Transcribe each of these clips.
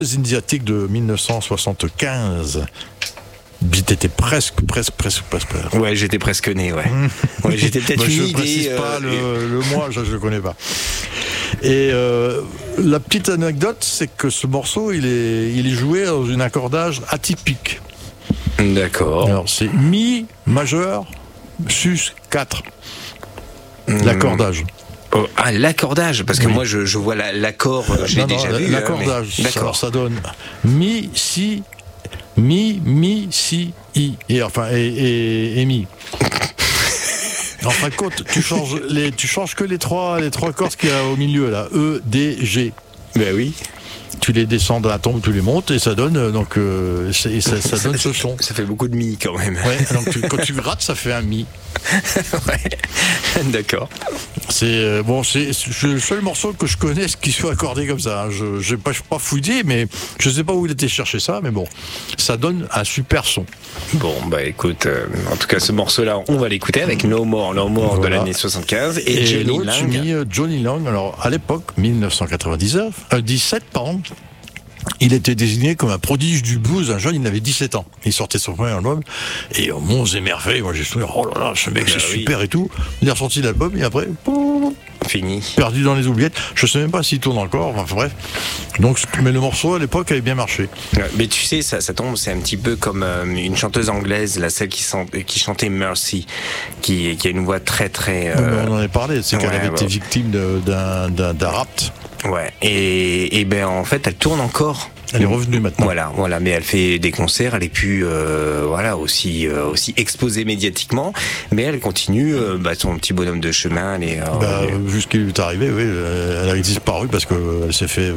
Asiatiques de 1975. T'étais presque. Ouais, j'étais presque né, ouais. Ouais, j'étais peut-être je une ne précise idée. pas le mois, je ne le connais pas. Et la petite anecdote, c'est que ce morceau, il est joué dans un accordage atypique. D'accord. Alors, c'est Mi majeur, sus 4. L'accordage. Oh, l'accordage, parce que moi je vois l'accord, je l'ai déjà vu. L'accordage, d'accord. Ça donne Mi, Si, Mi, Si, I. Et Mi. En fin de compte, tu changes que les trois cordes qu'il y a au milieu, là. E, D, G. Ben oui. Tu les descends de la tombe, tu les montes et ça donne ça donne ce son. Ça fait beaucoup de mi quand même. Ouais, donc quand tu grattes, ça fait un mi. Ouais. D'accord. C'est le seul morceau que je connaisse qui soit accordé comme ça. Je n'ai pas fouillé, mais je sais pas où il était chercher ça, mais bon, ça donne un super son. Bon, bah écoute, en tout cas, ce morceau-là, on va l'écouter avec No More voilà. De l'année 75 et Johnny Lang. Johnny Lang. Alors à l'époque, 17, pardon. Il était désigné comme un prodige du blues, un jeune, il avait 17 ans. Il sortait son premier album, et mon émerveille, moi j'ai souvenir, oh là là, ce mec c'est super et tout. Il a ressorti l'album, et après, fini. Perdu dans les oubliettes. Je sais même pas s'il tourne encore, enfin bref. Donc, mais le morceau à l'époque avait bien marché. Mais tu sais, ça tombe, c'est un petit peu comme une chanteuse anglaise, celle qui chantait Mercy, qui a une voix très très... On en avait parlé, c'est qu'elle avait été victime d'un rapt. Ouais, et ben en fait elle tourne encore. Elle est revenue maintenant. Voilà, mais elle fait des concerts, elle est plus aussi exposée médiatiquement, mais elle continue son petit bonhomme de chemin. Vu ce qui lui est arrivé, oui, elle a disparu parce qu'elle s'est fait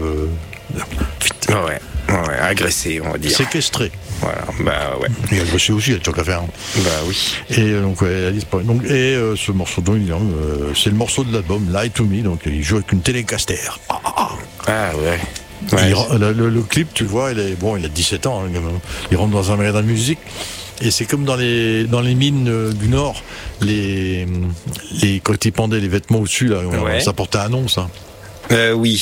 agressée, on va dire. Séquestrée. Voilà, ouais. Et agressée aussi, elle a toujours qu'à faire. Oui. Et donc elle a disparu. Donc, ce morceau dont c'est le morceau de l'album Lie to Me, donc il joue avec une Telecaster. Ah ouais. Le clip, tu le vois, il a 17 ans. Hein, il rentre dans un magasin de musique. Et c'est comme dans les mines du Nord, quand ils pendaient les vêtements au-dessus, là, ça portait un nom, ça. Oui.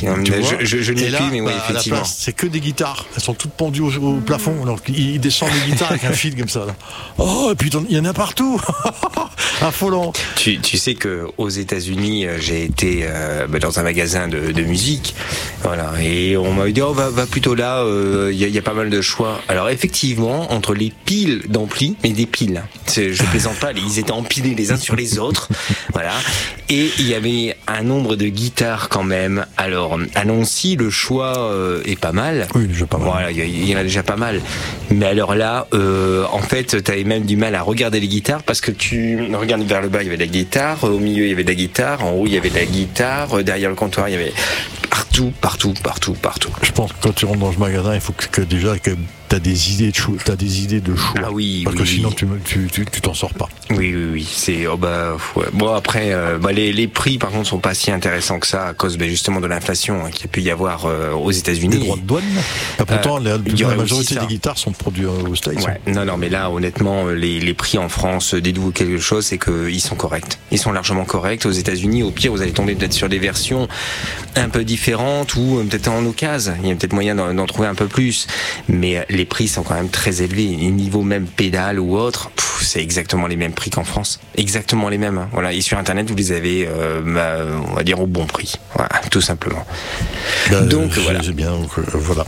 Je n'ai plus, mais oui, effectivement. À la place, c'est que des guitares. Elles sont toutes pendues au plafond. Alors ils descendent les guitares avec un fil comme ça. Là. Oh, et puis il y en a partout. Affolant. Tu sais que aux États-Unis, j'ai été dans un magasin de musique. Voilà. Et on m'a dit, va plutôt là. Il y a pas mal de choix. Alors effectivement, entre les piles d'amplis, mais des piles. Je plaisante pas. Ils étaient empilés les uns sur les autres. Voilà. Et il y avait un nombre de guitares quand même. Alors, à Nancy, le choix est pas mal. Oui, déjà pas mal. Voilà, il y en a déjà pas mal. Mais alors là, en fait, t'avais même du mal à regarder les guitares parce que tu regardes vers le bas, il y avait de la guitare, au milieu, il y avait de la guitare, en haut, il y avait de la guitare, derrière le comptoir, il y avait partout. Je pense que quand tu rentres dans ce magasin, il faut que déjà t'as des idées de choix. Ah oui, parce que sinon tu t'en sors pas. Oui. C'est ouais. Bon après, les prix par contre sont pas si intéressants que ça à cause justement de l'inflation qu'il y a pu y avoir aux États-Unis. Des droits de douane. Pourtant, la majorité des guitares sont produites aux States. Ouais. Non, mais là honnêtement, les prix en France, dites-vous quelque chose, c'est qu'ils sont corrects. Ils sont largement corrects. Aux États-Unis, au pire, vous allez tomber peut-être sur des versions un peu différentes ou peut-être en occasion. Il y a peut-être moyen d'en trouver un peu plus, mais les prix sont quand même très élevés. Niveau même pédale ou autre, c'est exactement les mêmes prix qu'en France. Exactement les mêmes. Hein. Voilà. Et sur Internet, vous les avez, on va dire, au bon prix. Voilà, tout simplement. Donc voilà. C'est bien. Donc, voilà.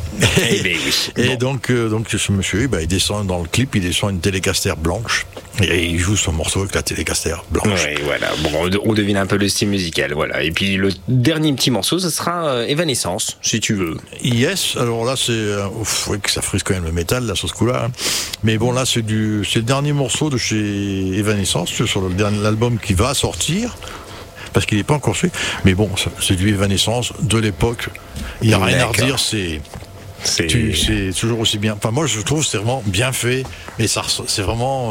Et donc ce monsieur, il descend dans le clip, il descend une Telecaster blanche et il joue son morceau avec la Telecaster blanche. Oui, voilà. Bon, on devine un peu le style musical, voilà. Et puis le dernier petit morceau, ce sera Evanescence, si tu veux. Yes. Alors là, que ça frise quand même le métal, là, sur ce coup-là. Hein. Mais bon, là, c'est le dernier morceau de chez Evanescence, sur l'album qui va sortir. Parce qu'il n'est pas encore fait. Mais bon, c'est du Evanescence de l'époque. Il n'y a rien à redire, c'est toujours aussi bien. Enfin, moi, je trouve que c'est vraiment bien fait. Mais c'est vraiment...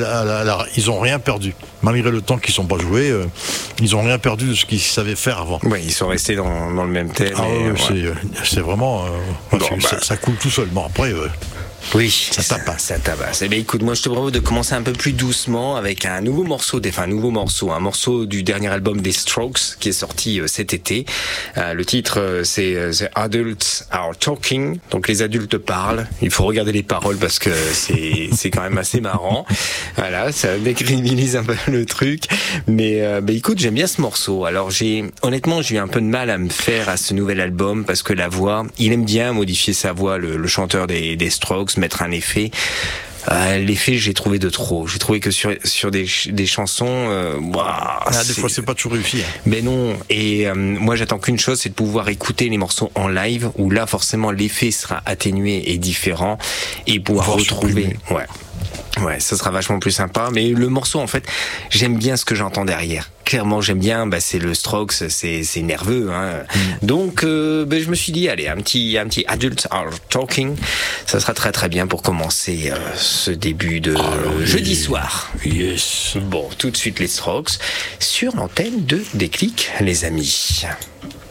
ils n'ont rien perdu. Malgré le temps qu'ils ne sont pas joués, ils n'ont rien perdu de ce qu'ils savaient faire avant. Oui, ils sont restés dans le même thème. C'est vraiment... ça coule tout seul. Bon, après... Oui, ça tabasse. Ça tabasse. Eh bien, écoute, moi, je te propose de commencer un peu plus doucement avec un nouveau morceau, un morceau du dernier album des Strokes qui est sorti cet été. Le titre, c'est The Adults Are Talking. Donc, les adultes parlent. Il faut regarder les paroles parce que c'est quand même assez marrant. Voilà, ça décrédibilise un peu le truc. Mais écoute, j'aime bien ce morceau. Alors, honnêtement, j'ai eu un peu de mal à me faire à ce nouvel album parce que la voix, il aime bien modifier sa voix, le chanteur des Strokes, mettre un effet. L'effet, j'ai trouvé de trop. J'ai trouvé que sur des chansons, des fois, c'est pas toujours réussi. Hein. Mais non. Et moi, j'attends qu'une chose, c'est de pouvoir écouter les morceaux en live, où là, forcément, l'effet sera atténué et différent, et pouvoir retrouver. Ouais, ça sera vachement plus sympa. Mais le morceau, en fait, j'aime bien ce que j'entends derrière. Clairement, j'aime bien. C'est le Strokes, c'est nerveux. Hein. Donc, je me suis dit, allez, un petit Adults Are Talking, ça sera très très bien pour commencer ce début de jeudi soir. Yes. Bon, tout de suite les Strokes sur l'antenne de Déclic, les amis.